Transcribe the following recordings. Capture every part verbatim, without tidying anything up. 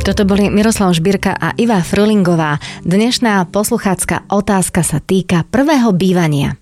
Toto boli Miroslav Žbírka a Iva Frulingová. Dnešná posluchácka otázka sa týka prvého bývania.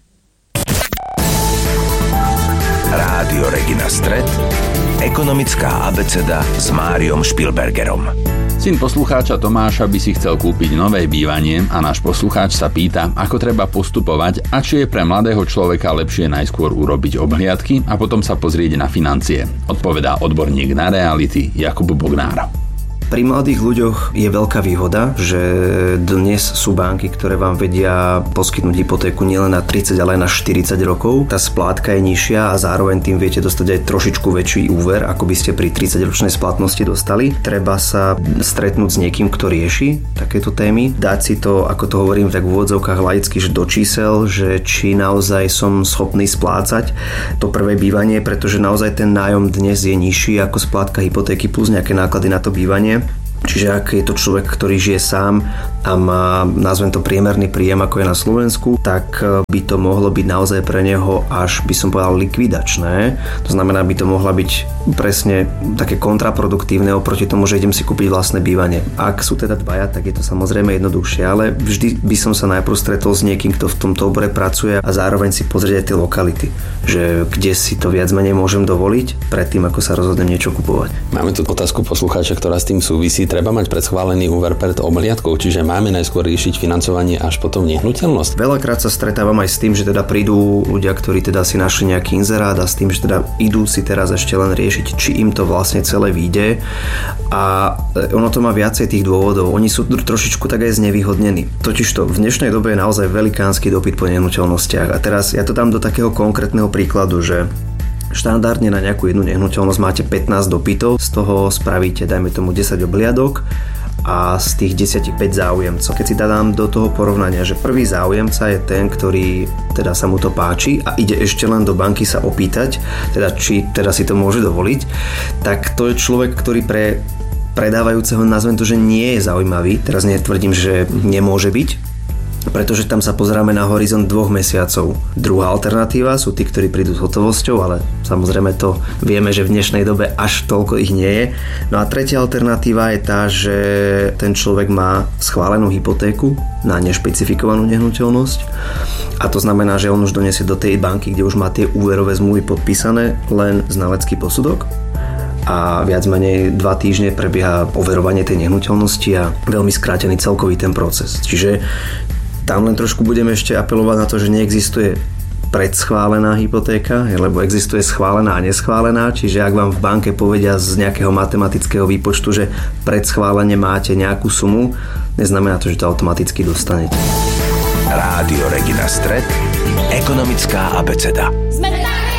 Rádio Regina Stret, ekonomická abeceda s Máriom Špilbergerom. Syn poslucháča Tomáša by si chcel kúpiť nové bývanie a náš poslucháč sa pýta, ako treba postupovať a či je pre mladého človeka lepšie najskôr urobiť obhliadky a potom sa pozrieť na financie. Odpovedá odborník na reality Jakub Bognár. Pri mladých ľuďoch je veľká výhoda, že dnes sú banky, ktoré vám vedia poskytnúť hypotéku nielen na tridsať, ale aj na štyridsať rokov. Tá splátka je nižšia a zároveň tým viete dostať aj trošičku väčší úver, ako by ste pri tridsaťročnej splatnosti dostali. Treba sa stretnúť s niekým, kto rieši takéto témy, dať si to, ako to hovorím tak v úvodzovkách laicky, že do čísel, že či naozaj som schopný splácať to prvé bývanie, pretože naozaj ten nájom dnes je nižší ako splátka hypotéky plus nejaké náklady na to bývanie. Čiže ak je to človek, ktorý žije sám a má, nazvem to, priemerný príjem, ako je na Slovensku, tak by to mohlo byť naozaj pre neho až, by som povedal, likvidačné. To znamená, by to mohla byť presne také kontraproduktívne oproti tomu, že idem si kúpiť vlastné bývanie. Ak sú teda dvaja, tak je to samozrejme jednoduchšie, ale vždy by som sa najprv stretol s niekým, kto v tomto obore pracuje a zároveň si pozrieť aj tie lokality, že kde si to viac menej môžem dovoliť predtým, ako sa rozhodnem niečo kupovať. Máme tu otázku poslucháča, ktorá s tým súvisí. Treba mať predschválený úver pred obhliadkou, čiže máme najskôr riešiť financovanie až potom nehnuteľnosť. Veľakrát sa stretávam aj s tým, že teda prídu ľudia, ktorí teda si našli nejaký inzerát a s tým, že teda idú si teraz ešte len riešiť, či im to vlastne celé vyjde. A ono to má viacej tých dôvodov. Oni sú trošičku tak aj znevýhodnení. Totižto v dnešnej dobe je naozaj velikánsky dopyt po nehnuteľnostiach. A teraz ja to dám do takého konkrétneho príkladu, že štandardne na nejakú jednu nehnuteľnosť máte pätnásť dopytov, z toho spravíte, dajme tomu, desať obhliadok a z tých desať päť záujemcov. Keď si dám do toho porovnania, že prvý záujemca je ten, ktorý teda sa mu to páči a ide ešte len do banky sa opýtať, teda či teda si to môže dovoliť, tak to je človek, ktorý pre predávajúceho, nazvem to, že nie je zaujímavý. Teraz netvrdím, že nemôže byť, pretože tam sa pozeráme na horizont dvoch mesiacov. Druhá alternatíva sú tí, ktorí prídu s hotovosťou, ale samozrejme to vieme, že v dnešnej dobe až toľko ich nie je. No a tretia alternatíva je tá, že ten človek má schválenú hypotéku na nešpecifikovanú nehnuteľnosť a to znamená, že on už donesie do tej banky, kde už má tie úverové zmluvy podpísané, len znalecký posudok a viac menej dva týždne prebieha overovanie tej nehnuteľnosti a veľmi skrátený celkový ten proces. Čiže tam len trošku budeme ešte apelovať na to, že neexistuje predschválená hypotéka, lebo existuje schválená a neschválená, čiže ak vám v banke povedia z nejakého matematického výpočtu, že predschválenie máte nejakú sumu, neznamená to, že to automaticky dostanete. Rádio Regina Stret, ekonomická abeceda.